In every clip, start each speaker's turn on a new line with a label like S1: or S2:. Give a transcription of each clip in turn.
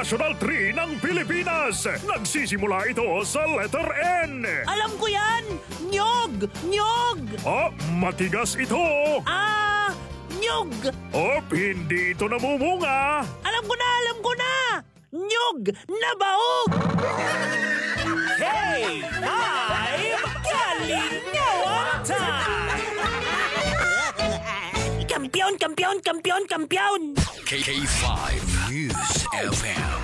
S1: National Tree ng Pilipinas. Nagsisimula ito sa letter N.
S2: Alam ko yan! Nyog! Nyog!
S1: Oh, matigas ito.
S2: Nyog!
S1: Oh, hindi ito namumunga.
S2: Alam ko na! Nyog na baog! Hey! I'm Kalingawan time! Kampiyon!
S3: K5 News FM.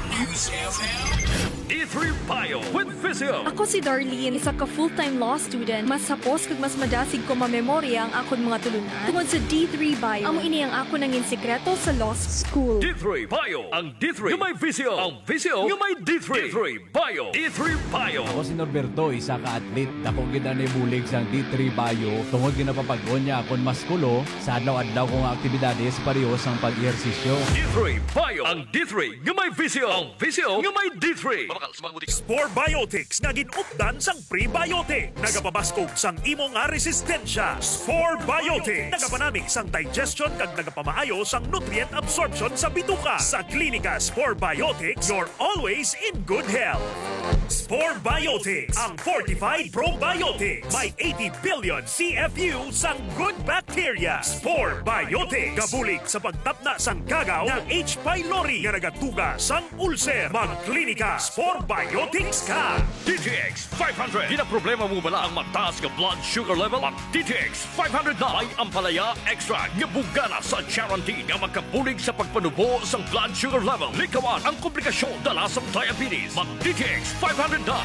S1: E3 Bio with Visio.
S4: Ako si Darlene, isa ka full-time law student. Mas hapos kag mas madasig ko mamemorya ang akon mga tulunan. Tungod sa D3 Bio, amo ini ang ako nangin sekreto sa law school.
S1: D3 Bio. Ang D3 yung may Visio. Ang Visio yung may D3. D3 Bio. D3 Bio.
S5: Ako si Norberto, isa ka atlet. Dako gid na bulig sa D3 Bio. Tungod ginapapag-on niya akon mas kulo sa adlaw-adlaw kong aktibidades parehos ang pag-ehersisyo.
S1: D3 Bio. Ang D3 yung may Visio. Ang Visio yung may D3. Spore Biotics nga ginupdan sang prebiotic. Nagapabaskog sang imo nga resistensya. Spore Biotics. Nagapanami sang digestion kag nagapamaayo sang nutrient absorption sa bituka. Sa klinika Spore Biotics, you're always in good health. Spore Biotics, ang fortified probiotics. May 80 billion CFU sang good bacteria. Spore Biotics. Gabulig sa pagtapna sang kagaw ng H. pylori nga nagatuga sang ulcer. Magklinika Spore Biotics ka. DTX 500. Ginaproblema mo bala ang mataas nga blood sugar level? Ang DTX 500 na ay ampalaya extra nga bugana sa guarantee nga magkabulig sa pagpanubo sang blood sugar level. Likawan ang komplikasyon dala sa diabetes. Mag DTX 500 na.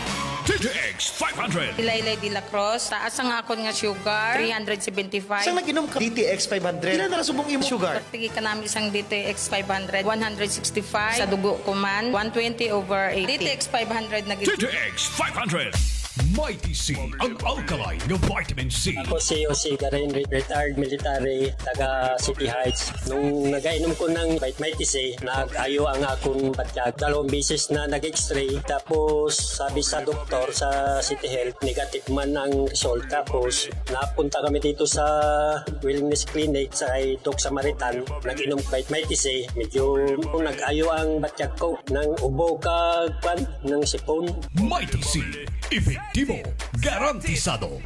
S1: DTX 500.
S6: Laylay de la Cruz, taas ang akon nga sugar, 375.
S7: Saan nag-inom ka? DTX 500. Ilan na nasubong imo sugar?
S6: Tigi ka namin isang DTX 500, 165. Sa dugo ko man, 120/80. DTX 500 na
S1: DTX 500. Mighty C, ang alkaline ng vitamin C.
S8: Ako si Jose Garin, retired military, taga City Heights. Nung nagainom ko ng Mighty C, nag-ayo ang akong batyag. 2 beses na nag-x-ray. Tapos sabi sa doktor sa City Health, negative man ang result. Tapos napunta kami dito sa Wellness Clinic sa Doc Samaritan. Nag-inom Mighty C. Medyo nag-ayo ang batyag ko ng ubo ng sipon.
S1: Mighty C, epektibo, garantisado.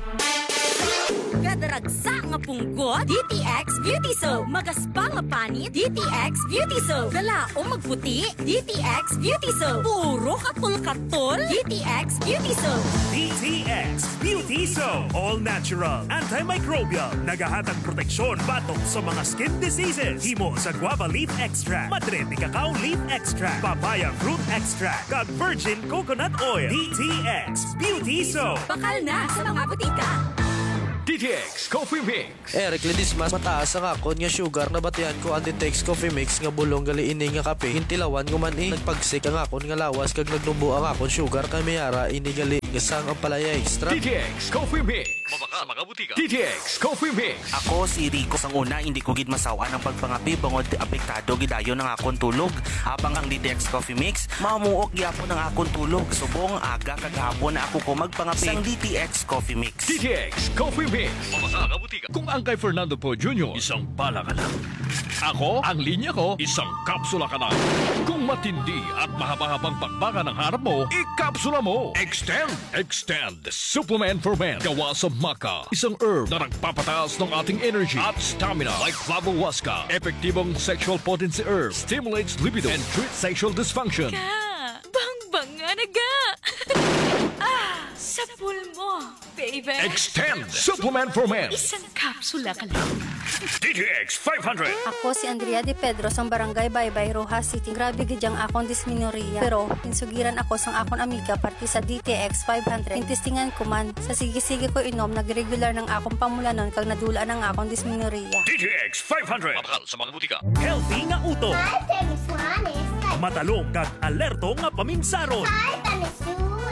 S9: Gadaragsa nga punggot, DTX Beauty Soap. Magaspa nga panit, DTX Beauty Soap. Dala o magputi, DTX Beauty Soap. Puro katol-katol, DTX Beauty Soap.
S1: DTX Beauty Soap. All natural, antimicrobial, nagahatag proteksyon batok sa mga skin diseases. Himo sa guava leaf extract, madre ni cacao leaf extract, papaya fruit extract, kag virgin coconut oil. DTX Beauty Soap.
S9: Bakal na sa mga butika.
S1: DTX Coffee Mix.
S10: Eric Ledismas, mataas ang akon nga sugar na batian ko ang DTX Coffee Mix nga bulong gali ini nga kape. Hintilawan ko man nagpagsik ang akon nga lawas kag nagnubo ang akon sugar kay mayara ini gali nga sang ang palaya extra.
S1: DTX Coffee Mix. Mabaka sa mga butika. DTX Coffee Mix.
S11: Ako si Rico sang una hindi ko gid masawa ng pagpangapi bangod apektado gidayon ng akon tulog. Habang ang DTX Coffee Mix mamuok gyapon ang akon tulog. Subong aga kagahapon na ako ko magpangapi sang DTX Coffee Mix.
S1: DTX Coffee Mix. Kung ang kay Fernando Po Jr., isang bala ka na. Ako, ang linya ko, isang kapsula ka na. Kung matindi at mahaba-habang pakbaka ng harap mo, ikapsula mo. Extend Supplement for Men. Gawa sa maca, isang herb na nagpapataas ng ating energy at stamina like Flavohuasca. Epektibong sexual potency herb, stimulates libido and treats sexual dysfunction.
S9: Bang-banga na ga! Sa pulmo, baby.
S1: Extend Supplement for Men.
S9: Isang kapsula ka lang.
S1: DTX 500.
S12: Ako si Andrea de Pedro sang Barangay Baybay, Rojas City. Grabe gidyang akong dysmenorrhea. Pero pinsugiran ako sang akong amiga parti sa DTX 500. Tintistingan ko man sa sige-sige ko inom nagregular ng akong pamulanon kag nadula ng akong dysmenorrhea.
S1: DTX 500. Mabakal sa mga butika. Healthy nga uto. Matalong kag alerto nga paminsaron.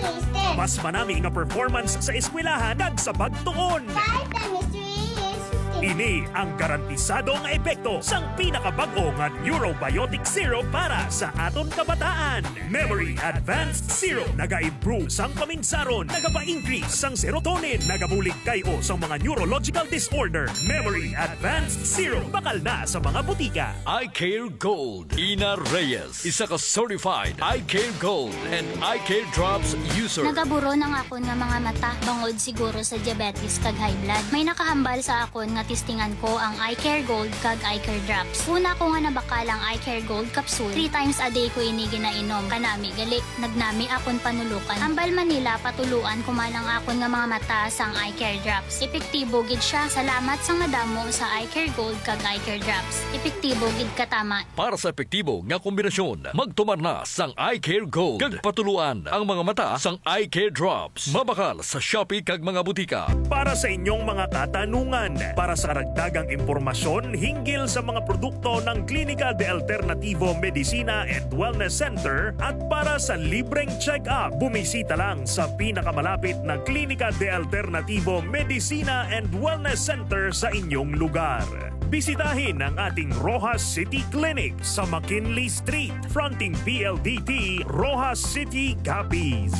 S1: Mas manami nga performance sa eskwelahan kag sa pagtuon. Ini ang garantisadong epekto sang pinakabag-o nga Neurobiotic Syrup para sa aton kabataan. Memory Advanced Syrup naga-improve sang paminsaron, nagapa-increase sang serotonin, nagabulig kayo sa mga neurological disorder. Memory Advanced Syrup bakal na sa mga butika.
S3: Eye Care Gold. Ina Reyes, isa ka certified Eye Care Gold and Eye Care Drops user.
S13: Nagaburo ng akon nga mga mata bangod siguro sa diabetes kag high blood. May nakahambal sa akon nga tistingan ko ang Eye Care Gold kag Eye Care Drops. Una ko nga nabakalang Eye Care Gold capsule. 3 times a day ko ini ginainom. Kanami gali, nagnami akon panulukan. Hambal Manila patuluan kumalang akon nga mga mata sang Eye Care Drops. Epektibo gid siya. Salamat sang madamo sa Eye Care Gold kag Eye Care Drops. Epektibo gid katama.
S3: Para sa epektibo nga kombinasyon, magtumar na sang Eye Care Gold kag patuluan ang mga mata sang Eye Care Drops. Mabakal sa Shopee kag mga butika.
S1: Para sa inyong mga katanungan, para sa karagdagang impormasyon hinggil sa mga produkto ng Clínica de Alternativo Medicina and Wellness Center at para sa libreng check-up, bumisita lang sa pinakamalapit na Clínica de Alternativo Medicina and Wellness Center sa inyong lugar. Bisitahin ang ating Rojas City Clinic sa McKinley Street, fronting PLDT, Rojas City, Capiz.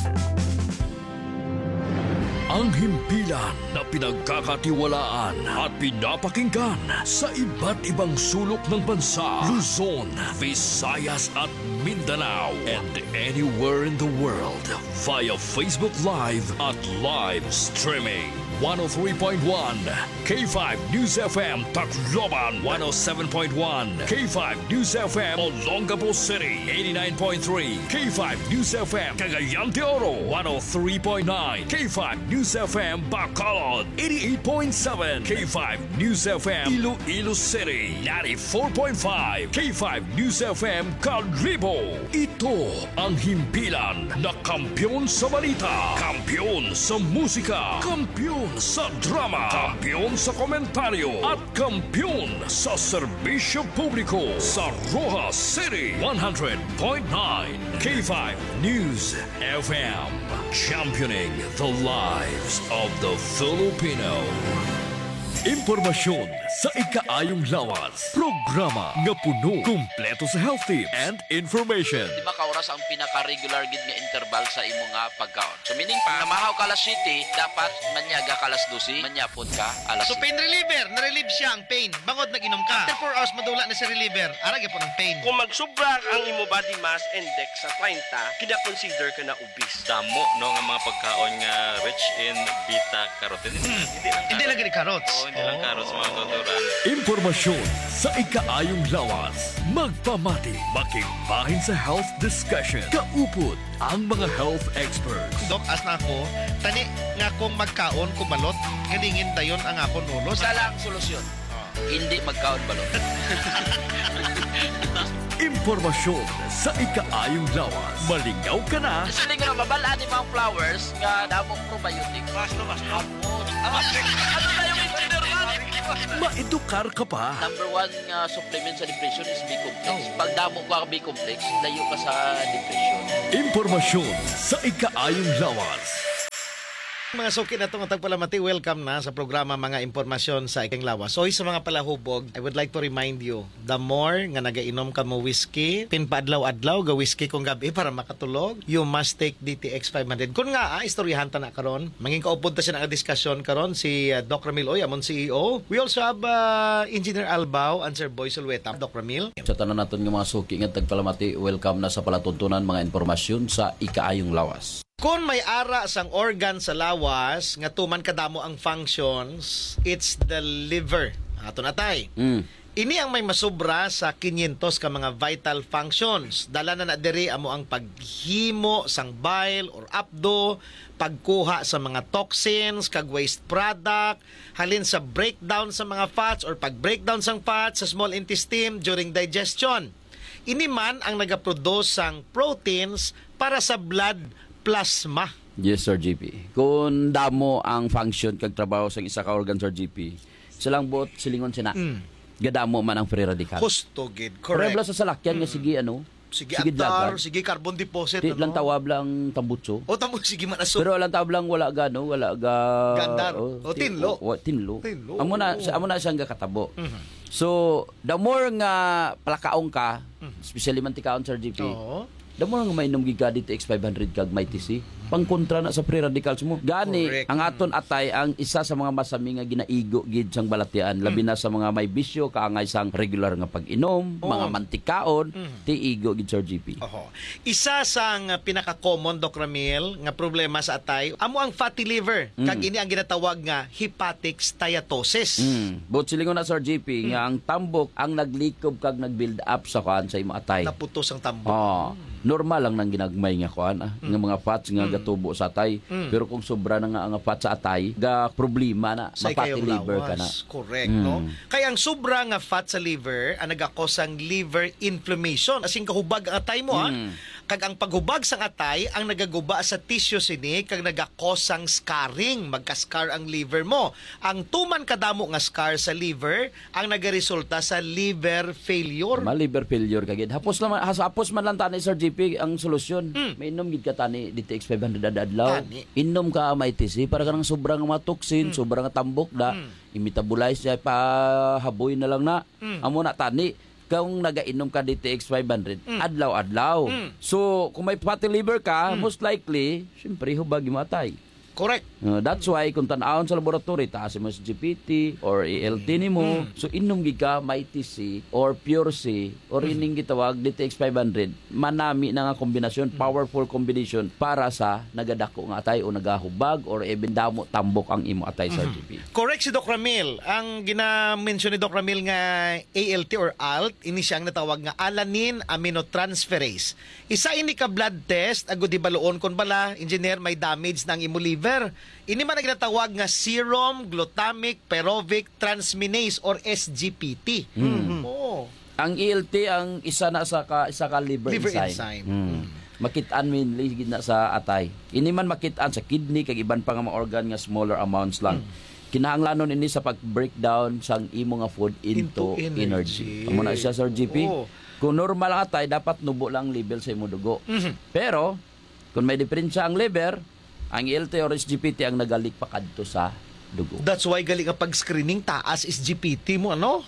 S3: Ang himpilan na pinagkakatiwalaan at pinapakinggan sa iba't ibang sulok ng bansa, Luzon, Visayas at Mindanao, and anywhere in the world via Facebook Live at live streaming. 103.1 K5 News FM Tacloban, 107.1 K5 News FM Olongapo City, 89.3 K5 News FM Cagayan de Oro, 103.9 K5 News FM Bacolod, 88.7 K5 News FM Iloilo City, 94.5 K5 News FM Calibo. Ito ang himpilan na kampiyon sa balita, kampiyon sa musika, kampiyon sa drama, kampiyon sa komentaryo at kampiyon sa serbisyo publiko sa Rojas City 100.9 K5 News FM, championing the lives of the Filipino. Impormasyon sa ikaayong lawas. Programa nga puno, kumpleto sa health tips and information.
S14: Di ba kauras ang pinaka-regular gid nga interval sa imo nga pagkaon? So meaning pa, namahaw ka alas 7, dapat manyaga ka alas 12, manyapon ka alas 7.
S7: So pain reliever, na-relieve siya ang pain. Bangod nag-inom ka. After 4 hours madula na si reliever, arag po ng pain.
S15: Kung magsubra ang imo body mass index sa 30, kina-consider ka na obese.
S16: Damo no nga mga pagkaon nga rich in beta-carotene.
S7: Hindi lang gani carrots.
S16: Hindi lang carrots mga tuturan.
S3: Impormasyon sa ikaayong lawas. Magpamati, makigbahin sa health discussion. Kaupod ang mga health experts.
S7: Dok, as na ako, tani nga kung magkaon kubalot, ganingin dayon ang akon ulo.
S14: Sa lang solusyon. Hindi magkaon balot.
S3: Impormasyon sa ikaayong lawas. Malingaw ka na.
S14: Sa nga mabala ni mga flowers nga damong probiotic. Mas. Ano na yung engineer man?
S3: Maedukar ka pa.
S14: Number 1 nga supplement sa depression is B-complex. Pag damo ka B-complex, layo ka sa depression.
S3: Impormasyon sa ikaayong lawas.
S7: Mga suki na itong tagpalamati, welcome na sa programa Mga Impormasyon sa Iking Lawas. So, sa mga palahubog, I would like to remind you, the more nga nagainom ka mo whiskey, pinpaadlaw-adlaw, ga whiskey kung gabi para makatulog, you must take DTX 500. Kung nga, istoryahan ta na karon, manging kaupod ta siya na diskusyon karon si Doc Ramil Oy, amon CEO. We also have Engineer Albao and Sir Boy Sulweta. Doc Ramil.
S17: Sa tanan naton nga mga suki nga tagpalamati, welcome na sa palatuntunan mga impormasyon sa ikaayong lawas.
S7: Kung may ara sang organ sa lawas, nga tuman kadamo ang functions, it's the liver. Ato na tay. Ini ang may masubra sa 500 ka mga vital functions. Dala na diri amo ang paghimo sang bile or apdo, pagkuha sa mga toxins, kag waste product, halin sa breakdown sa mga fats or pag-breakdown sang fats sa small intestine during digestion. Ini man ang nagaproduce sang proteins para sa blood plasma.
S17: Yes, Sir GP. Kung damo ang function kag trabaho sa isa ka organ, Sir GP, silang silingon sina. Gadamo man ang free radical.
S7: Husto gid, correct.
S17: Rebla sa salakyan nga sige
S7: Sige
S17: dagat.
S7: antar, sige carbon deposit.
S17: Di lang tawab lang tambutso.
S7: O tamo, sige manaso.
S17: Pero alang tawab lang wala wala
S7: Gandar. O tinlo.
S17: Tinlo. Amo na siyang gakatabo.
S7: Mhm.
S17: So, the more nga palakaong ka, especially mantikaon Sir GP, the more nga mainom giga DTX 500 kag may TC, pangkontra na sa free radicals mo. Gani,
S7: Correct.
S17: ang aton atay ang isa sa mga masami nga ginaigo gid sang balatian, labi na sa mga may bisyo, kaangay sang regular nga pag-inom, mga mantikaon, tiigo gid Sir GP.
S7: Oho. Isa sang pinaka-common, Doc Ramil, nga problema sa atay, amo ang fatty liver. Kag ini ang ginatawag nga hepatic steatosis.
S17: But silingon na Sir GP, nga ang tambok ang naglikob kag nag-build up sa kuan sa imo atay.
S7: Naputos ang tambok.
S17: Normal lang nang ginagmay nga kuan nga mga fats nga gatubo sa atay. Pero kung sobra na nga ang fats sa atay, ga problema na
S7: Sa
S17: mapati
S7: ikayong
S17: liver ka na.
S7: lawas. Correct, no? Kaya ang sobra nga fat sa liver ang nagakosang liver inflammation. Asing kahubag ang atay mo, ha? Kag ang paghubag sa atay ang nagaguba sa tissue sini kag nagakosang scarring, magka-scar ang liver mo. Ang tuman kadamo nga scar sa liver ang nagaresulta sa liver failure.
S17: Liver failure kagid. Hapos man lang tani Sir GP ang solusyon. Mainom gid ka tani DTX 500 adlaw. Inom ka may TC para kanang sobrang mga toxin, sobrang tambok da, i-metabolize siya pa haboy na lang na. Amo na tani kung nagainom ka DTX 500 adlaw-adlaw. So, kung may fatty liver ka, most likely, syempre, hubag imatay.
S7: Correct.
S17: That's why, kung tanawon sa laboratory, taas mo sa GPT or ALT ni mo, so inom ka may TC or Pure C or ining gitawag DTX 500, manami na nga kombinasyon, powerful combination para sa nagadako nga atay o nagahubag or even damo tambok ang imo atay sa GP.
S7: Correct si Doc Ramil. Ang gina-mention ni Doc Ramil nga ALT or ALT, ini siyang natawag nga alanine aminotransferase. Isa ini ka blood test, agud di baloon kon bala, engineer, may damage na ang imo liver. Ini man ang ginatawag nga serum glutamic pyruvic transminase or SGPT.
S17: Ang ALT ang isa sa liver enzyme. Makitaan min ligid na sa atay. Ini man makitaan sa kidney kag iban pa nga mga organ nga smaller amounts lang. Kinahanglanon ini sa pag-breakdown sang imo nga food into energy. Amo na siya Sir GP. Kung normal ang atay, dapat nubo lang level sa imo dugo. Pero kung may diferensya ang liver, ang ALT or SGPT ang nagalik pa kadto sa dugo.
S7: That's why galing ang pag-screening taas SGPT mo, ano?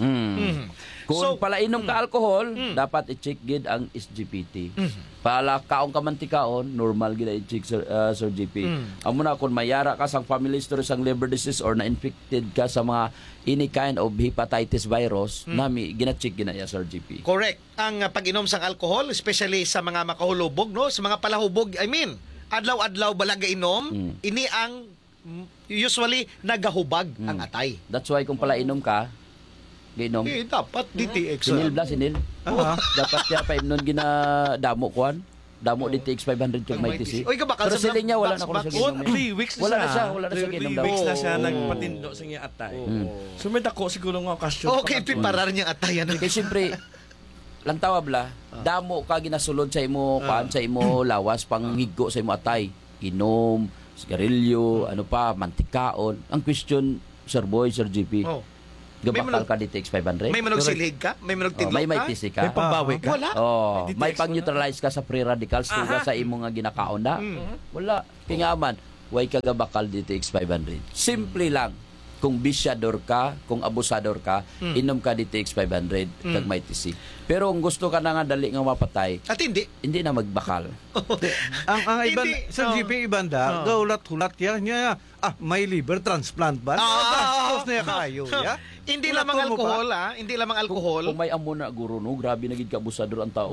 S17: Kung palainom ka alcohol, dapat i-check gid ang SGPT. Pala kaong kamantikaon, normal gid i-check Sir GP. Amo na kung mayara ka sang family history sang liver disease or na-infected ka sa mga any kind of hepatitis virus, nami gina-check gina ya Sir GP.
S7: Correct. Ang pag-inom sang alcohol, especially sa mga makahulubog, no? Sa mga palahubog, adlaw-adlaw balaga inom, ini ang usually nagahubag ang atay.
S17: That's why kung palainom ka, ginom.
S7: Dapat DTX.
S17: Sinil. Dapat siya pa inon ginadamo kuan. Damo DTX 500 kag may TC. Pero sila niya wala na ko sa ginom.
S15: 3 weeks na
S17: wala na siya ginom daw.
S15: 3 weeks na siya nagpatindo sa iya atay. So may dako siguro nga okasyon.
S7: Okay, piparar niyang atay ano.
S17: Kaya siyempre lang tawab la, damo ka ginasulod sa imo sa imo lawas panghigo sa imo atay. Inom, sigarilyo, ano pa, mantikaon. Ang question, Sir Boy, Sir GP, gabakal ka DTX 500?
S7: May manog silig ka? May manog tinlok
S17: may
S7: ka?
S17: TC ka?
S15: May pambawi ka?
S7: Wala.
S17: May pang-neutralize ka sa free radicals tuga sa imo nga ginakaon na? Wala. Kingaman, way ka gabakal DTX 500. Simple lang. Kung bisyador ka, kung abusador ka, inom ka DTX 500 kag may TC. Pero kung gusto ka na nga dali nga mapatay,
S7: at hindi
S17: na magbakal.
S18: ang iban sa GP ibanda, gaulat-hulat yan niya. May liver transplant ba? Tapos na kayo, ya?
S7: Hindi lamang alcohol, hindi lamang alcohol.
S17: Kung may amo na guro no, grabe nagid ka abusador ang tao.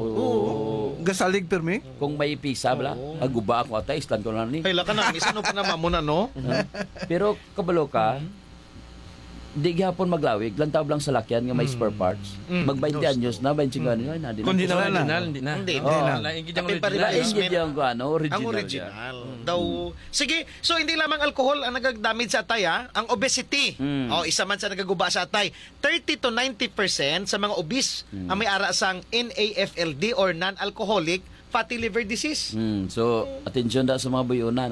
S18: Gasalig permi?
S17: Kung may pisa bala, aguba ako atay, stand ko lang ni.
S7: Kailan ka na, isa no pa naman mo na, no?
S17: Pero kabalo ka, di gihapon maglawig, lantaw lang sa lakyan nga may spare parts. Mag-20 anyos na, 20 ka ay na.
S15: Kung di na original, hindi na.
S7: Hindi
S15: na.
S17: Original.
S7: Ang original. Daw. Sige, so hindi lamang alcohol ang nagdamage sa atay, ang obesity. Isa man sa nagaguba sa atay. 30 to 90% sa mga obese ang may ara sang NAFLD or non-alcoholic fatty liver disease.
S17: So, attention da sa mga buyonan.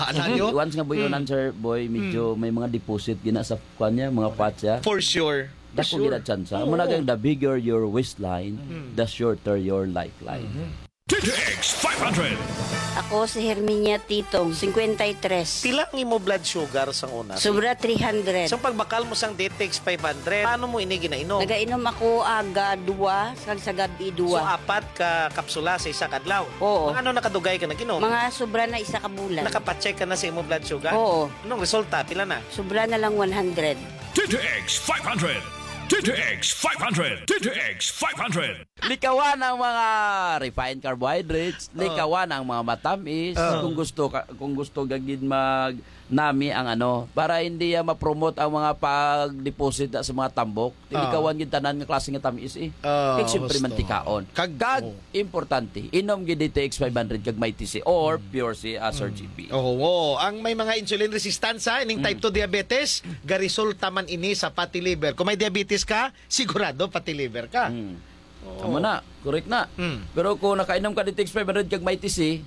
S17: Once nga buyonan, Sir Boy, medyo may mga deposit gina sa kanya, mga fats ya.
S7: For sure.
S17: Dako gid ang tsansa. Muna kang the bigger your waistline, the shorter your lifeline.
S1: DTX 500.
S19: Ako si Herminia Titong, 53.
S7: Pila ang imo blood sugar sang una?
S19: Sobra 300.
S7: So pagbakal mo sang DTX 500, paano mo ini ginainom?
S19: Nagainom ako aga 2, sa gabi 2.
S7: So 4 ka kapsula sa isa kadlaw?
S19: Oo.
S7: Ano nakadugay ka naginom?
S19: Mga sobra na isa ka bulan.
S7: Nakapacheck ka na sa imo blood sugar?
S19: Oo.
S7: Anong resulta? Pila na?
S19: Sobra na lang 100.
S1: DTX 500. DTX 500. DTX 500.
S17: Likawan ang mga refined carbohydrates, likawan ang mga matamis, kung gusto gagid nami ang para hindi ma-promote ang mga pag-deposit sa mga tambok. Likawan gid tanan nga klase nga tamis kag siyempre mantikaon. Kag importante, inom gid DTX 500 kag may TC or Pure C as Sir GP.
S7: Ang may mga insulin resistance ining type 2 diabetes, garesulta man ini sa fatty liver. Kung may diabetes ka, sigurado fatty liver ka.
S17: Tama na, correct na. Pero kung nakainom ka DTX 500 kag may TC,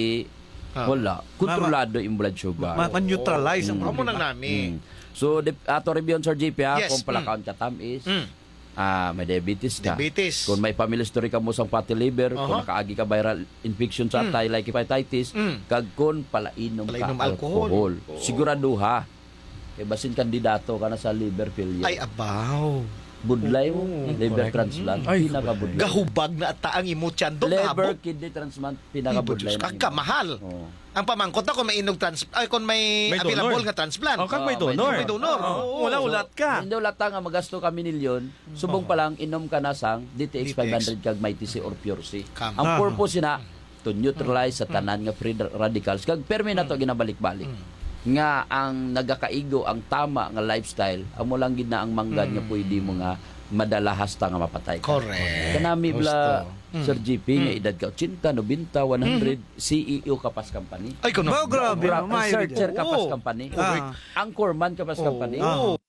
S17: wala. Kontrolado yung blood sugar.
S18: Ma-neutralize ang
S7: Amo nang nami.
S17: So, ato review Sir GP
S7: Yes.
S17: kung palakaon ka tamis, may diabetes ka.
S7: Diabetes.
S17: Kung may family history ka mo sa fatty liver, kung nakaagi ka viral infection sa atay like hepatitis, kag kung palainom ka alcohol. Siguraduha. Kaya basin kandidato ka na sa liver failure.
S7: Ay, abaw.
S17: Budlay mo, liver transplant, pinakabudlay.
S7: Gahubag na ata ang imo tiyan do.
S17: Liver kidney transplant, pinakabudlay.
S7: Kakamahal. Ang pamangkot na kung may inog kung may available nga transplant.
S15: Kag may donor.
S7: May donor.
S15: Wala ulat ka.
S17: Hindi ulat nga magasto ka minilyon, subong pa lang inom ka na sang DTX 500 kag may TC or Pure C. Ang purpose na to neutralize sa tanan nga free radicals kag permi na to ginabalik-balik. Nga ang nagakaigo ang tama nga lifestyle amo lang gid na ang manggad nga pwede mo nga madalahas ta nga mapatay ka.
S7: Correct.
S17: Kanami bla Sir GP nga edad ka 80, 90, 100 CEO kapas company.
S7: Ay kuno.
S18: Grabe.
S17: Researcher kapas company. Anchorman kapas company.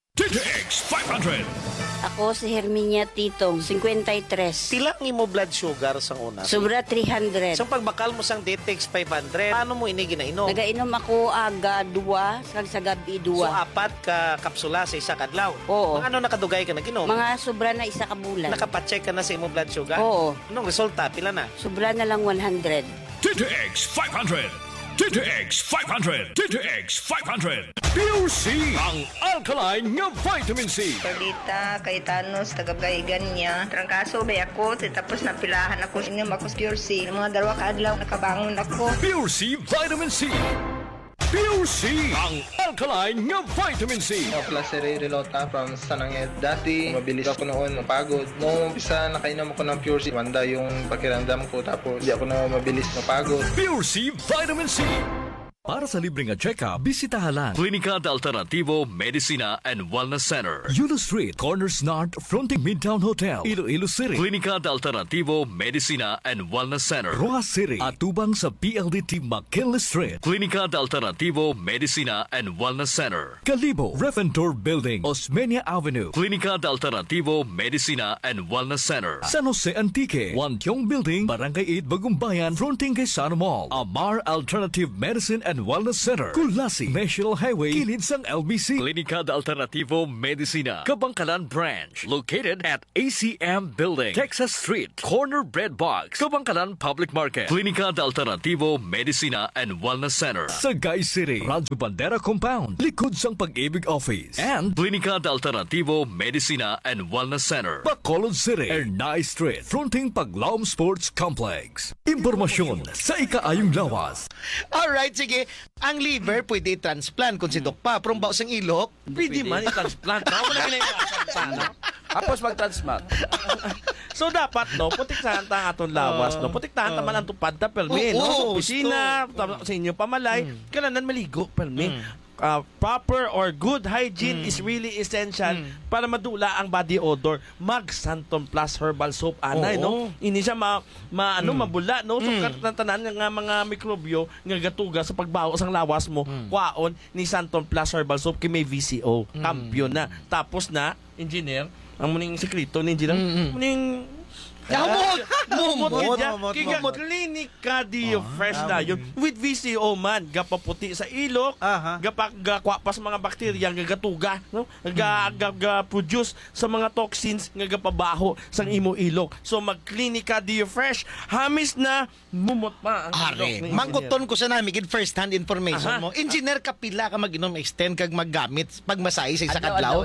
S1: DTX 500.
S19: Ako si Herminia Titong, 53.
S7: Pila ang imo blood sugar sang una?
S19: Sobra 300.
S7: So pagbakal mo sang DTX 500, paano mo ini ginainom?
S19: Nagainom ako aga 2, sa gabi 2.
S7: So 4 ka kapsula sa isa kadlaw?
S19: Oo.
S7: Ano nakadugay ka naginom?
S19: Mga sobra na isa ka bulan.
S7: Nakapacheck ka na sa imo blood sugar?
S19: Oo.
S7: Anong resulta? Pila na?
S19: Sobra na lang 100.
S1: DTX 500. DTX 500. DTX 500. Pure C. Ang alkaline nga vitamin C.
S20: Perdita, Caetanos, tagabgaigan niya. Trangkaso, bay ako. Tapos napilahan ako. Inom ako Pure C. Mga dalawa kaadlaw, nakabangon ako.
S1: Pure C Vitamin C. Pure C. Ang alkaline nga vitamin C.
S21: Placer Relota from Sananged. Dati, mabilis ako noon, mapagod. Noong umpisa, nakainom ako ng Pure C. Wanda yung pakiramdam ko, tapos di ako na mabilis mapagod.
S1: Pure C Vitamin C. Para sa libreng check-up, bisitahan lang Klinika de Alternativo Medicina and Wellness Center. Yulo Street, Corners North, fronting Midtown Hotel, Iloilo City. Klinika de Alternativo Medicina and Wellness Center. Rojas City, atubang sa PLDT McKinley Street. Klinika de Alternativo Medicina and Wellness Center. Calibo, Reventor Building, Osmeña Avenue. Klinika de Alternativo Medicina and Wellness Center. San Jose Antique, Wantiong Building, Barangay 8, Bagumbayan, fronting kay Sana Mall. Amar Alternative Medicine and Wellness Center, Kulasi, National Highway, kilid sang LBC. Klinika de Alternativo Medicina, Kabangkalan Branch, located at ACM Building, Texas Street, Corner Bread Box, Kabangkalan Public Market. Klinika de Alternativo Medicina and Wellness Center, Sagay City, Radyo Bandera Compound, likod sang Pag-ibig Office, and Klinika de Alternativo Medicina and Wellness Center, Bacolod City, Ernay Street, fronting Paglaom Sports Complex. Impormasyon sa ikaayong lawas.
S7: Alright, sige. Ang liver pwede i-transplant kung si Doc pa. Pero ang baos ng ilok,
S15: pwede man i-transplant. Ako na ginagawa.
S17: Tapos mag-transplant.
S15: So dapat putiktahan ta aton lawas, putiktahan ta man ang tupad ta permi, sa opisina, sa inyong pamalay, kailangan maligo permi. Proper or good hygiene is really essential para madula ang body odor. Mag Santon Plus Herbal Soap anay, no? Ini siya mabula, no? So tanan nga mga mikrobyo nga gatuga sa pagbaho sang lawas mo, kwaon ni Santon Plus Herbal Soap kay may VCO, kampiyon na. Tapos na engineer, ang muning sekreto ni engineer, muning Mumot. Kaya klinika di fresh na yun. With VCO man, gapaputi sa ilok, gakwapas mga bakterya, gagatuga, no? Ga-produce sa mga toxins, gagapabaho sa imo ilok. So magklinika di fresh, hamis na mumot pa ang ilok.
S7: Mangkuton ko sa namin first hand information mo. Engineer ka pila ka mag-inom extend kag maggamit pag masahi sa isa kadlaw.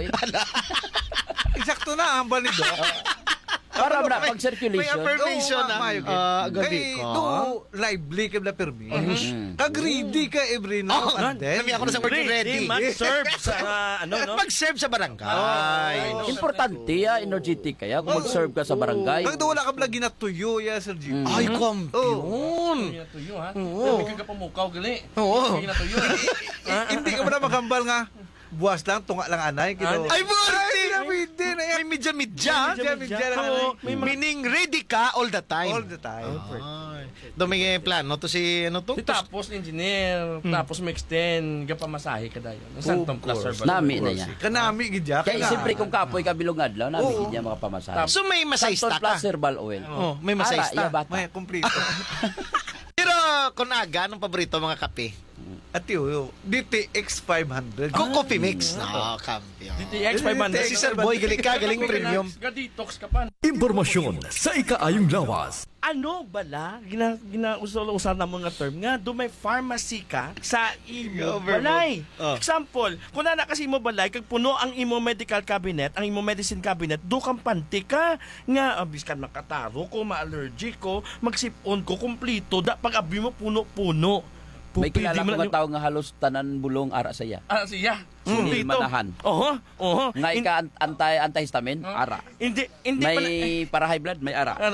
S18: Eksakto na ang balido.
S17: Para na pag circulation.
S7: May affirmation na. Gabi ko.
S18: Lively ka na permi. Kag-ready ka every now and then.
S7: Kami ako na sa word ready.
S15: Mag-serve sa
S7: Mag-serve sa barangay.
S17: Importante energetic kaya kung mag-serve ka sa barangay.
S18: Kag wala ka lagi na tuyo ya Sir Jim.
S7: Ay, kampiyon.
S15: Tuyo ha. Hindi ka pamukaw gali.
S7: Oo.
S18: Hindi ka ba na magambal nga? Buwas lang, tunga lang anay.
S7: Ay, pwede na yan. May midya-midya. Meaning, ready ka all the time.
S18: All the time.
S7: May plano to si ano to?
S15: Tapos engineer, tapos ma-extend, gapamasahe ka dayon. Santong cluster ba?
S17: Nami na yan.
S18: Kanami gidya.
S17: Kaya siyempre kung kapoy ka bilong adlaw, nami gidya mga pamasahe.
S7: So may masayista ka?
S17: Plus herbal oil.
S7: May masayista.
S18: May complete.
S7: Pero kung aga, anong paborito mga kape?
S18: At yun, DTX 500.
S7: Coffee mix. No, kampiyon.
S15: DTX 500.
S7: Si Sir Boy, galing premium.
S15: Ga-detox ka pa.
S3: Impormasyon sa ikaayong lawas.
S15: Ano bala ginausan na mga term nga do may pharmacy ka sa imo balay. Example, kung na kasi imo balay kag puno ang imo medical cabinet, ang imo medicine cabinet, do kang panti ka nga biskan makataro ko, ma-allergic ko, magsipon ko kompleto da pag abi mo puno-puno.
S17: May kilala ko nga tao nga halos tanan bulong ara saya.
S15: Siya.
S17: Hindi manahan. Nga ika antihistamine, ara.
S15: Hindi
S17: may para high blood, may ara.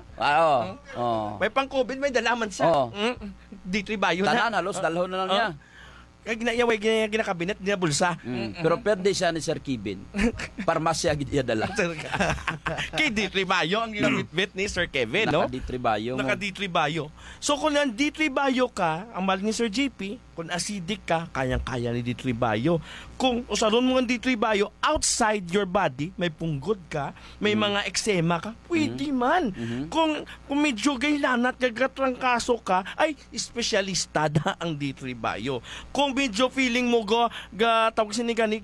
S15: May pang-COVID, may dalaman siya. D3 Bio na.
S17: Tanan halos dalhon na lang niya.
S15: Kaya ginayaway ginakabinet, ginabulsa.
S17: Pero pwede siya ni Sir Kevin. Parmasya gid iya dala.
S15: Kay D3 Bio ang ginabit ni Sir Kevin, no?
S17: Naka D3 Bio.
S15: Naka D3 Bio. So kung ang D3 Bio ka, ang mahal ni Sir JP, kung acidic ka, kayang-kaya ni D3 Bio. Kung usaron mo ang D3 Bio outside your body, may punggod ka, may mga eksema ka, pwede man. Kung medyo gaylanat, gagatrangkaso ka, ay espesyalista na ang D3 Bio. Kung medyo feeling mo tawag sinigani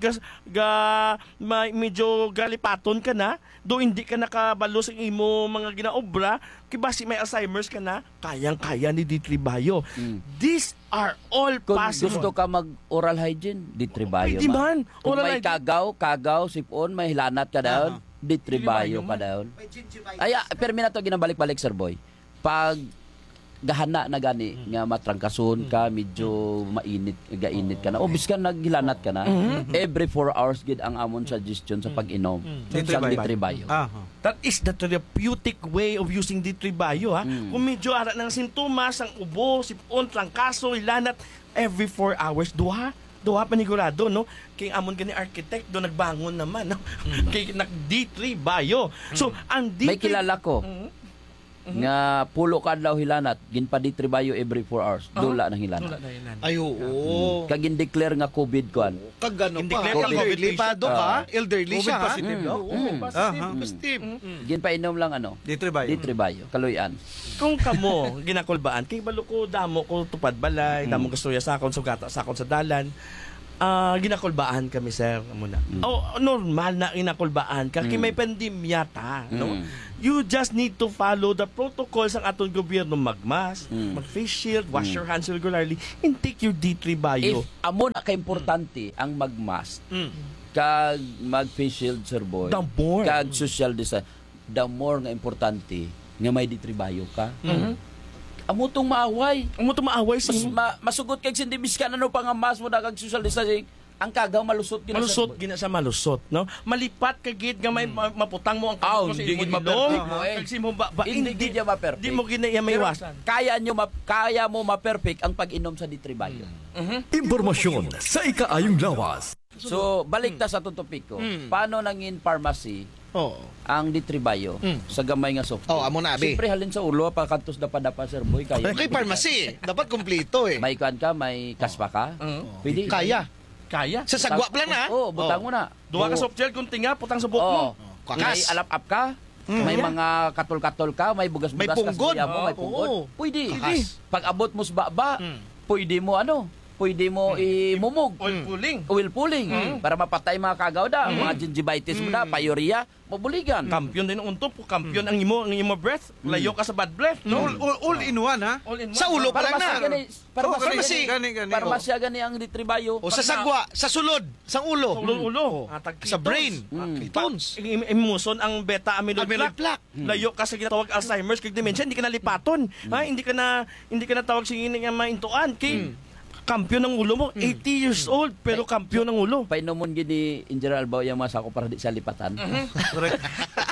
S15: medyo galipaton ka na, do hindi ka nakabalo sa imo mga ginaobra, kibasi may Alzheimer's ka na, kayang-kaya ni D3 Bio. These are all
S17: kung
S15: possible.
S17: Gusto ka mag-oral hygiene, D3 Bio.
S15: Pwede man.
S17: Kung may kagaw, sipon, may hilanat ka daw, D3 Bio ka daw. Ay, pero na to ginabalik-balik, Sir Boy. Pag gahana na gani nga matrangkason ka, medyo gainit ka na, o biskan naghilanat ka na, every 4 hours gid ang amon suggestion sa pag-inom sa D3 Bio.
S15: That is the therapeutic way of using D3 Bio, ha? Kung medyo ara ng sintomas, ang ubo, sipon, trangkaso, hilanat, every 4 hours, duha panigurado, no? Kay amon gani architect do nagbangon naman, no? Kay D3 Bio. So ang D3
S17: may kilala ko nga pulo ka adlaw hilanat, ginpa D3 Bio every 4 hours, dula nang hilanat.
S7: Ay oo.
S17: Kag in-declare nga COVID kuan.
S7: Kag gano pa? Elderly pa do ka? Elderly siya, ha?
S18: Positive, no?
S7: Positive.
S17: Ginpa inom lang
S18: D3 Bio.
S17: Kaluyan.
S15: Kung kamo ginakulbaan, kay balo ko damo ko tupad balay, damo gusto ya sakon sugata sakon sa dalan. Ginakulbaan kami, sir, muna. Normal na ginakulbaan ka kay may pandemya ta, no? You just need to follow the protocols ang atong gobyerno, mag-mask, mag-face shield, wash your hands regularly, and take your D3 Bio.
S17: If amon ka importante ang mag-mask, kag mag-face shield, Sir Boy, kag social distance, the more nga importante nga may D3 Bio ka. Amutong maaway. Masugot kag sindibis ka na no pangamas mo na kag social distancing. Ang kagaw malusot
S15: gina sa malusot, no? Malipat ka gid nga may maputang mo ang kagaw sa
S17: hindi
S15: perfect
S17: mo
S15: kasi mo
S17: hindi dia ma-perfect.
S15: Di mo gina maiwasan.
S17: Kaya mo ma-perfect ang pag-inom sa D3 Bio.
S3: Impormasyon sa ikaayong lawas.
S17: So, balik ta sa itong topiko. Paano nangin pharmacy ang D3 Bio sa gamay nga software?
S7: Amo na, abi.
S17: Siyempre, halin sa ulo, pagkantos dapa-dapa, Sir Boy. Kaya
S7: kay pharmacy, dapat kumplito eh.
S17: May kuan ka, may kaspa ka. Pwede.
S15: Kaya.
S7: Sa sagwa lang na.
S17: Butang mo na.
S15: Duha ka soft gel kung tinga, putang sa buhok mo.
S17: May alap-up ka. May mga katol-katol ka, may bugas-bugas
S7: May punggod.
S17: ka sa mo, may punggod.
S7: Oo.
S17: Pwede.
S7: Ahas.
S17: Pag abot mo sa baba, pwede mo pwede mo imumog. Oil pulling. Para mapatay mga kagawda, mga gingivitis mo na, pyorrhea, mabuligan.
S15: Kampiyon din ang untop, kampiyon ang imo breath, layo ka sa bad breath, no?
S18: All in one, ha?
S15: All in one.
S7: Sa ulo pa lang na.
S17: Parmasya gani ang Ditribayo.
S7: O sa sagwa, sa sulod, sa ulo.
S15: Ulo.
S7: Sa brain.
S15: Ketones. Imuson ang beta amyloid plaque. Layo ka sa ginatawag Alzheimer's kag dementia, hindi ka na lipaton. Ha, hindi ka na tawag sa nga maintuan kay kampiyon ng ulo mo, 80 years old, pero kampiyon ng ulo.
S17: Painomon gini Engineer Albao yung mga sako para di siya lipatan.
S18: Correct.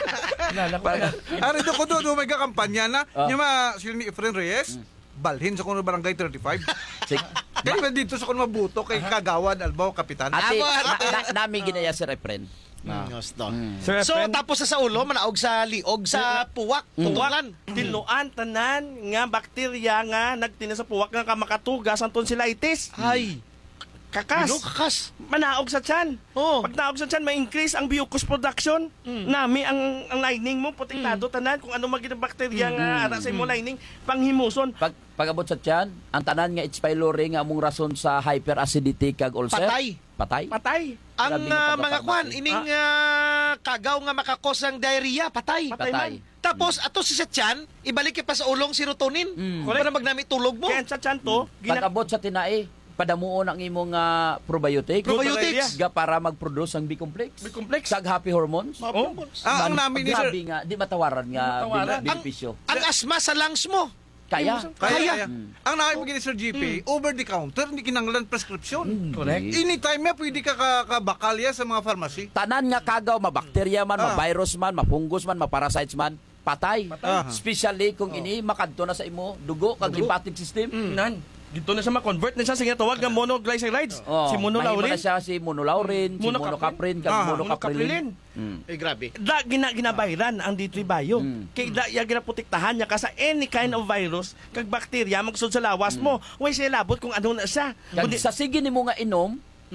S18: Ari ko do may kampanya na yung mga sila ni Efren Reyes, balhin sa kuno barangay 35. Kaya dito sa kuno mabuto kay Kagawad Albao Kapitan.
S17: Ate, nami ginaya si Refren.
S7: So tapos sa ulo manaog sa liog sa puwak, tutulan.
S15: Tinuan tanan nga bakterya nga nagtina sa puwak nga kamakatugas ang tonsillitis.
S7: Ay.
S15: Kakas. Manaog sa tiyan. Pag naog sa tiyan, ma-increase ang mucus production. Nami ang lining mo, protektado tanan kung ano maging bakterya nga ara sa imo lining, panghimuson.
S17: Pag abot sa tiyan, ang tanan nga H. pylori nga among rason sa hyperacidity kag ulcer. Patay.
S7: Ang mga kwan, ining kagaw nga makakos ng diarrhea, patay. Tapos, ato si sa tiyan, ibalik pa sa ulong serotonin. Para magnami tulog mo.
S15: Kaya sa tiyan to,
S17: pag abot sa tinae, padamuon ang imong probiotics ga para mag-produce ang B-complex. Kag happy hormones.
S18: Ang namin ni Sir,
S17: nga, di matawaran nga benepisyo.
S7: Ang asma sa lungs mo.
S17: Kaya.
S18: Ang nakipagin ni Sir GP, over the counter, hindi kinanglan prescription.
S15: Correct.
S18: Anytime na pwede ka kabakalya sa mga pharmacy.
S17: Tanan nga kagaw, mabakterya man, mavirus man, mapungus man, maparasites man, patay. Especially kung ini makadto na sa imo dugo kag lymphatic system.
S15: Dito na siya ma-convert na siya sa ginatawag ng monoglycerides. Si monolaurin.
S17: Mahimo na siya si monolaurin, si monocaprin, kag monocaprilin.
S7: Grabe.
S15: Ginabayran ang D3 Bio. Kay ginaprotektahan niya ka sa any kind of virus kag bakterya magsud sa lawas mo. Way siya labot kung ano na siya.
S17: Sa sige nimo nga inom,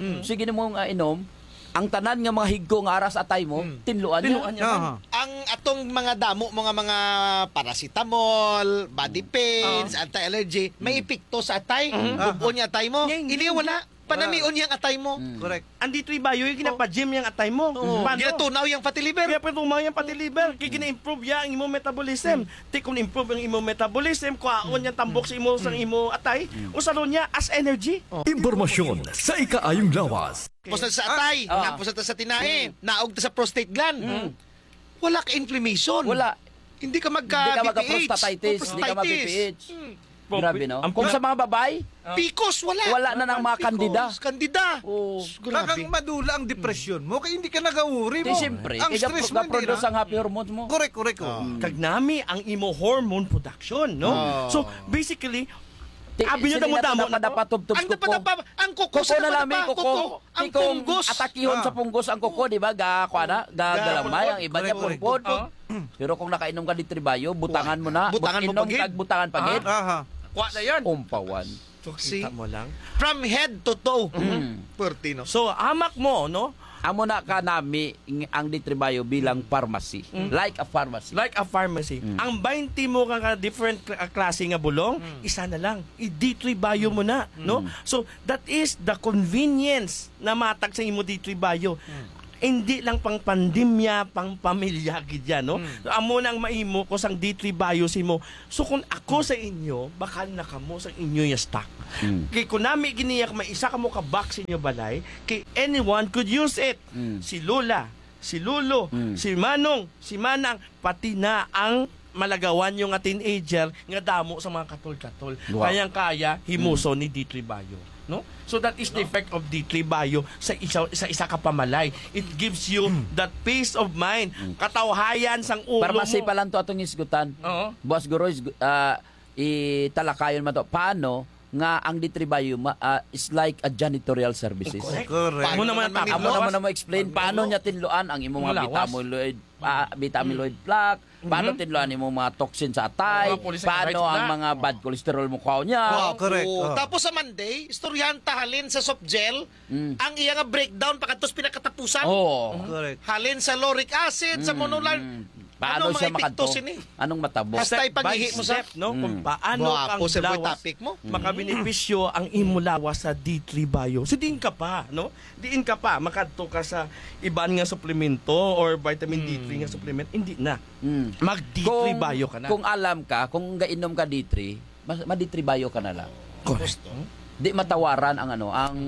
S17: ang tanan nga mga higko nga aras atay mo, tinluan niya.
S7: Ang atong mga damo, mga paracetamol, body pains, anti-allergy, may epekto sa atay. Bubuon niya atay mo. Hindi wala. Panamion yung atay mo.
S18: Correct.
S15: Ang D3 Bio, yung ginapa-gym yung atay mo.
S7: Ginatunaw yung fatty liver.
S15: Ginatunaw yung fatty liver. Kaya gina-improve ang imo metabolism. Kung improve ang imo metabolism, kuhaon yung tambok sa imo atay, usalon niya as energy.
S3: Impormasyon sa ikaayong lawas.
S7: Tapos sa atay, tapos sa tinae, naog sa prostate gland. Wala ka inflammation.
S17: Wala.
S7: Hindi ka magka-BPH.
S17: Hindi ka mag-BPH. Grabe, no? Kung sa mga babay,
S7: Picos, wala.
S17: Wala na ng mga
S7: kandida.
S18: Grabe. Kakang madula ang depression mo, kaya hindi ka nag-auri mo.
S17: Siyempre,
S18: ang stress mo hindi
S17: produce ang happy hormones mo.
S18: Correct.
S15: Kag nami ang imo hormone production, no? So, basically, abi niyo damo-damo na
S17: napatubtub ko.
S7: Ang kuko sa
S17: namin kuko.
S7: Ang punggos.
S17: Atakihon sa punggos ang kuko, di ba? Galamay ang iba niya pulpod. Pero kung nakainom ka di tribayo, butangan mo na. Butangan pagid.
S15: Kwa na yan.
S17: Umpawan.
S7: See?
S15: Mo lang.
S7: From head to toe. Pertino.
S15: So, amak mo, no?
S17: Amo na ka nami ang ditribayo bilang pharmacy. Like a pharmacy.
S15: Ang 20 mo ka different klase nga bulong, isa na lang. I-D3 Bio mo na, no? So, that is the convenience na matag sa imo D3 Bio. Hindi lang pang pandemya, pang pamilya gid yan, no? Amo nang maimo ko sang D3 Bio si mo. So kung ako sa inyo, bakal na kamo sa inyo yung stock. Kay kung nami giniyak may isa kamo ka box inyo balay, kay anyone could use it. Si Lola, si Lolo, si Manong, si Manang, pati na ang malagawan yung nga teenager nga damo sa mga katol-katol. Kayang-kaya himuso ni D3 Bio, no? So that is the effect of D3 Bio sa isa ka pamalay. It gives you that peace of mind, katawhayan sang ulo mo.
S17: Pharmacy pa lang to atong isgutan. Boss Guro, italakayon man to. Paano nga ang D3 Bio is like a janitorial services.
S18: Correct.
S15: Amo naman
S17: mo explain paano niya tinluan ang imong mga vitaminoid plaque, paano tinluan imong mga toxin sa atay, paano ang mga bad cholesterol mo kaw niya.
S18: Correct.
S7: Tapos sa Monday, istoryahan halin sa soft gel, ang iya nga breakdown pagkatos pinakatapusan.
S18: Correct.
S7: Halin sa lauric acid, sa monolaurin.
S17: Paano
S7: Ano
S17: siya
S7: mga epekto
S17: makanto?
S7: sini?
S17: Anong matabo?
S7: Basta ipanghihi mo sa
S15: no? Kung paano
S7: Guwapo
S15: ang
S7: sa boy
S15: lawas
S7: topic mo.
S15: makabenepisyo ang imo lawas sa D3 Bio. So diin ka pa, no? Diin ka pa makadto ka sa iban nga suplemento or vitamin D3 nga supplement, hindi na. Mag D3 Bio ka na.
S17: Kung alam ka, kung gainom ka D3, ma-D3 Bio ka na lang.
S15: Correct.
S17: Di matawaran ang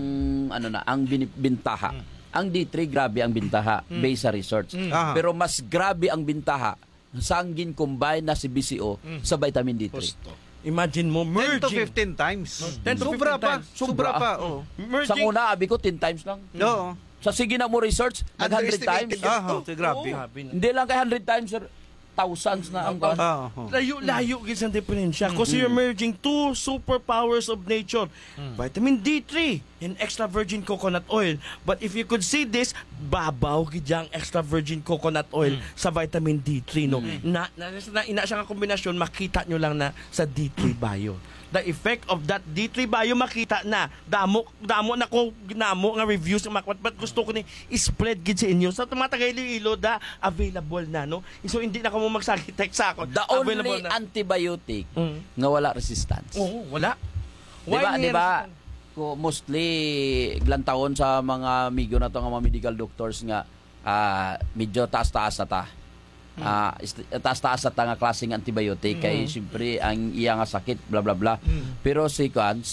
S17: ang bintaha. Ang D3 grabe ang bintaha based sa research. Pero mas grabe ang bintaha sa ang combine na si BCO sa vitamin D3.
S15: Imagine mo
S18: 10 to
S15: merging
S18: 15 times.
S15: 10 to 15
S18: Sobra pa.
S15: times.
S18: Sobra pa. Oh.
S17: Sa una, abi ko 10 times lang.
S18: Oo.
S17: Sa sige na mo research, nag 100 times.
S18: Grabe.
S17: Hindi lang kay 100 times, sir. Thousands na ang
S15: layo gid sa diferensya kasi you're merging two superpowers of nature, vitamin D3 and extra virgin coconut oil. But if you could see this, babaw gid ang extra virgin coconut oil sa vitamin D3, no. Na ina siya nga kombinasyon, makita nyo lang na sa D3 Bio. The effect of that D3 Bio makita na. Damo na ko ginamo nga reviews but gusto ko ni spread gid sa inyo. Sa tumatagay ilo da available na, no. So hindi na ko mo magsagit sa ako.
S17: The only antibiotic nga wala resistance.
S15: Oo, wala.
S17: Di ba? Mostly glantahon sa mga amigo na to nga mga medical doctors nga medyo taas-taas na ta. Taas-taas at nga klaseng antibiotic kay siyempre ang iya nga sakit bla bla bla. Pero si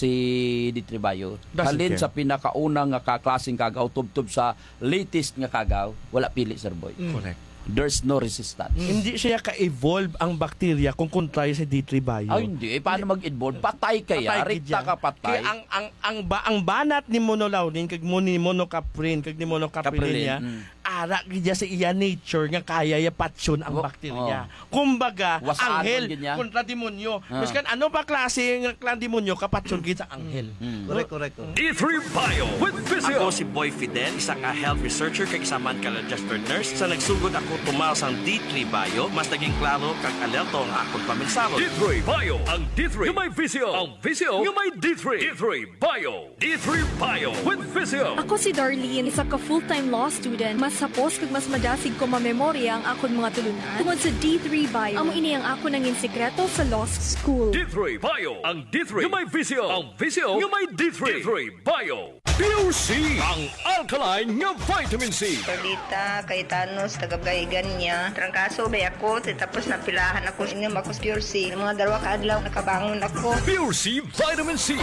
S17: D3 Bio halin sa pinakaunang nga klaseng kagaw tubtob sa latest nga kagaw, wala pili, Sir Boy. Correct. There's no resistance.
S15: Hindi siya ka-evolve ang bacteria kung kontraya sa D3 Bio.
S17: Ay, hindi. Paano mag-evolve? Patay kaya. Rikta ka patay.
S15: Kaya ang banat ni monolaunin kag ni monocaprin kag ni monocaprilin ara gidya sa iya nature nga kaya ya patsyon ang bakterya. Kumbaga, anghel kontra demonyo. Miskan ano pa klase ng demonyo kapatsyon gid sa anghel.
S18: Correct.
S1: D3 Bio with Physio.
S2: Ako si Boy Fidel, isa ka health researcher kag isa man ka registered nurse. Sa nagsugod ako tumaw sang D3 Bio, mas naging klaro kag alerto ang akong paminsaro.
S1: D3 Bio, ang D3 nga may Physio. Ang Physio nga may D3. D3 Bio. D3 Bio with Physio.
S4: Ako si Darlene, isa ka full-time law student. Mas sapos kag mas madasig ko mamemorya ang akon mga tulunan. Tungod sa D3 Bio, amo ini ang ako nangin sekreto sa law school.
S1: D3 Bio, ang D3 nga may Physio. Ang Physio nga may D3. D3 Bio. Pure C, ang alkaline nga vitamin C.
S20: Perdita, Cayetanos, tagabgaigan niya. Trangkaso ba ako, tapos napilahan ako. Inom ako sa Pure C. Mga dalawa kaadlaw, nakabangon ako.
S1: Pure C Vitamin C.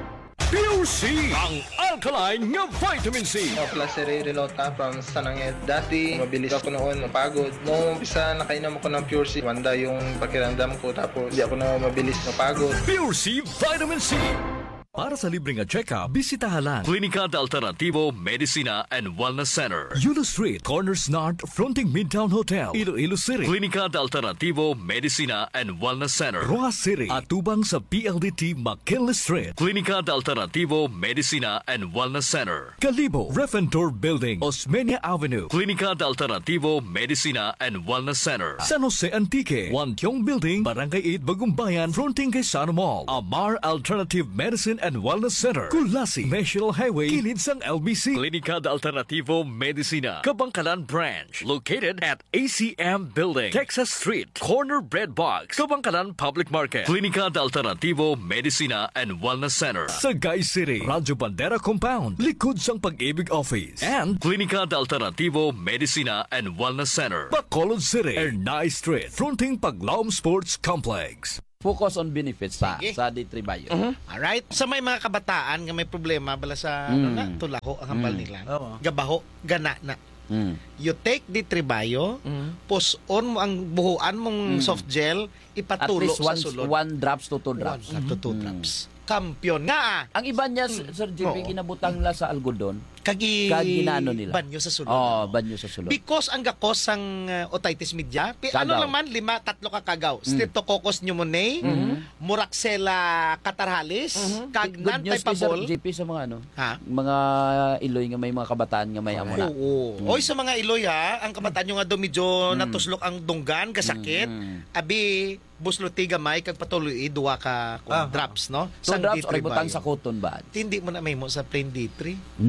S1: Pure C, ang alkaline nga vitamin C.
S21: Placer Relota from Sananged. Dati, mabilis ako noon, mapagod. Noong umpisa, nakainom ako ng Pure C. Wanda yung pakiramdam ko, tapos di ako na mabilis mapagod.
S1: Pure C Vitamin C. Para sa libreng check-up, bisitahan lang Klinika de Alternativo Medicina and Wellness Center, Yulo Street, Corners North, fronting Midtown Hotel, Iloilo City. Klinika de Alternativo Medicina and Wellness Center, Rojas City, atubang sa PLDT McKinley Street. Klinika de Alternativo Medicina and Wellness Center, Calibo, Refentor Building, Osmeña Avenue. Klinika de Alternativo Medicina and Wellness Center, San Jose Antique, Wantiong Building, Barangay 8, Bagumbayan, fronting kay Sana Mall. Amar Alternative Medicine and Wellness Center, Kulasi, National Highway, kilid sang LBC. Klinika de Alternativo Medicina, Kabangkalan Branch, located at ACM Building, Texas Street, Corner Bread Box, Kabangkalan Public Market. Klinika de Alternativo Medicina and Wellness Center, Sagay City, Radyo Bandera Compound, likod sang Pag-ibig Office, and Klinika de Alternativo Medicina and Wellness Center, Bacolod City, Ernay Street, fronting Paglaom Sports Complex.
S17: Focus on benefits sa D3 Bio.
S7: Alright. Sa may mga kabataan nga may problema bala sa tulaho ang hambal nila. Gabaho, gana na. You take D3 Bio, push-on mo ang buhuan mong soft gel, ipatulo sa sulod.
S17: At least 1 drops to 2 drops.
S7: 1 to 2 drops. Kampiyon nga.
S17: Ang iba niya, Sir JP, kinabutang la sa algodon.
S7: Ginaano
S17: nila.
S7: Banyo sa sulod.
S17: Banyo sa sulod.
S7: Because ang gakos ang otitis media, ano naman, 3 ka kagaw. Streptococcus pneumoniae, Moraxella catarrhalis, kag non-typeable.
S17: JP sa mga mga iloy nga may mga kabataan nga may amona.
S7: Oy, sa mga iloy ang kabataan nyo nga do medyo natuslok ang dunggan, kasakit. Abi, busluti gamay kag patuloy 2 ka drops, no?
S17: 2 drops or butang sa cotton ba?
S7: Hindi mo na may mo sa plain D3.
S17: Hindi.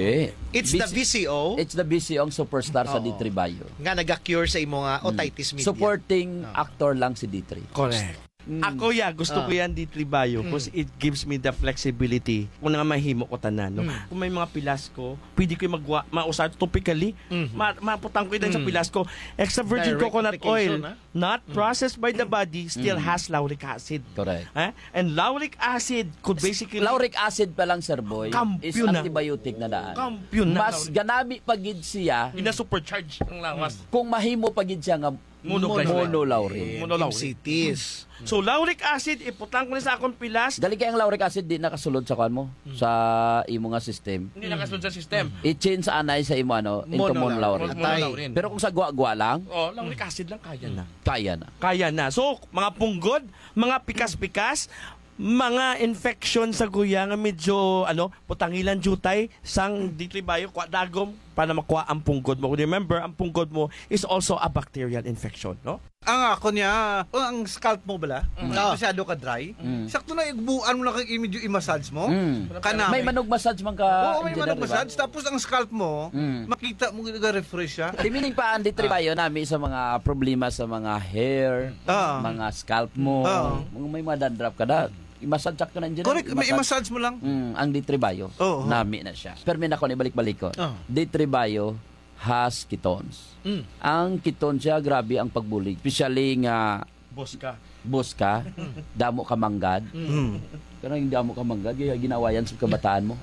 S17: Di.
S7: It's the VCO.
S17: It's the VCO ang superstar sa D3 Bayo.
S7: Nga nag-cure sa imo nga otitis media.
S17: Supporting actor lang si D3.
S15: Correct. Ako gusto ko yan D3 Bayo because it gives me the flexibility kung nga mahimo ko tanan. No? Kung may mga pilas ko, pwede ko mausap topically. Maputang ko din sa pilas ko. Extra virgin
S7: Direct
S15: coconut oil,
S7: application,
S15: not processed by the body, still has lauric acid.
S17: Correct.
S15: And lauric acid could basically...
S17: Lauric acid pa lang, Sir Boy, is
S15: Kampiyon na.
S17: antibiotic na daan.
S15: Kampiyon na.
S17: Mas ganami pagid siya
S15: Ina-supercharge ang lawas.
S17: kung mahimo pagid siya nga monolaurin.
S7: MCTs.
S15: So, lauric acid, iputang ko na sa akong pilas.
S17: Dali kayang lauric acid di nakasulod sa kwan mo sa imo nga system.
S15: Hindi nakasunod sa system.
S17: I-change sa anay sa imo into monolaurin.
S15: Monolaurin.
S17: Pero kung sa gwa-gwa lang,
S15: lauric acid lang kaya na.
S17: kaya na.
S15: Kaya na. So, mga punggod, mga pikas-pikas, mga infection sa guya nga medyo putangilan jutay sang D3 Bayo dagom para makuha ang punggod mo. Remember, ang punggod mo is also a bacterial infection, no?
S18: Ang ako niya, ang scalp mo bala, masyado ka dry. Sakto na igbuan mo lang kag medyo i-massage mo. Kanami.
S17: May manog massage man ka.
S18: Oo, may manog massage. Tapos ang scalp mo, makita mo nag-refresh siya.
S17: Timining pa ang D3 Bayo nami sa mga problema sa mga hair, mga scalp mo. May mga dandruff ka na. I-massage ka na dyan.
S18: Correct, may i-massage mo lang.
S17: Ang D3 Bayo, nami na siya. Permin ako na ibalik-balik ko. D3 Bayo has ketones. Ang ketones siya, grabe ang pagbulig. Especially nga boss ka, damo ka manggad. Pero hindi damo ka manggad, ginawa yan sa kabataan mo.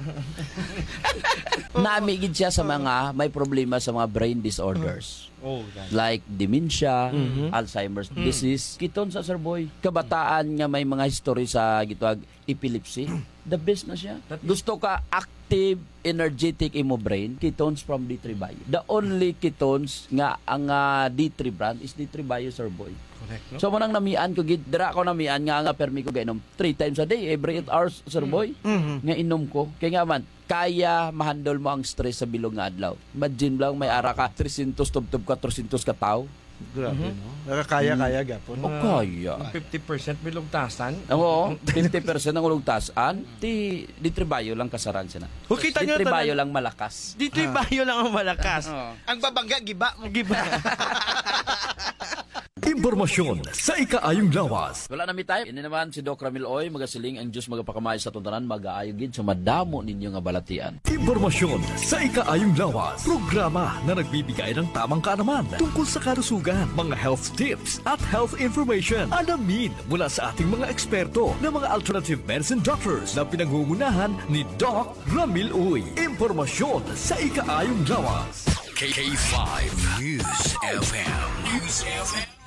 S17: Namigid siya sa mga may problema sa mga brain disorders. Like dementia, Alzheimer's disease. Kiton sa Sir Boy, kabataan nga may mga history sa gitwag epilepsy. The best na siya. Gusto ka active, energetic imo brain, ketones from D3 Bayo. The only ketones nga ang D3 brand is D3 Bayo, Sir Boy.
S15: Correct, no?
S17: So manang namian ko dira ko namian nga permi ko gainom 3 times a day, every 8 hours, Sir Boy. Nga inom ko. Kaya nga man, kaya mahandle mo ang stress sa bilog nga adlaw. Imagine lang may ara ka 300 tub-tub ka 300 ka tao.
S18: Grabe, no? Nakakaya gapon.
S17: Kaya.
S15: 50% may lugtasan.
S17: Oo, 50% ng lugtasan. D3 Bayo lang kasaran siya na.
S15: Kita nyo
S17: D3 Bayo lang malakas.
S15: D3 Bayo lang ang malakas.
S7: Ang babangga, giba.
S3: Impormasyon sa ikaayong lawas.
S17: Wala na mi time. Ini naman si Doc Ramil Oy, magasiling ang Diyos magapakamay sa tuntanan, mag-aayogid sa madamo ninyo nga balatian.
S3: Impormasyon sa ikaayong lawas. Programa na nagbibigay ng tamang kaalaman tungkol sa kalusugan, mga health tips at health information. Alamin mula sa ating mga eksperto na mga alternative medicine doctors na pinangungunahan ni Doc Ramil Oy. Impormasyon sa ikaayong lawas. K5 News FM.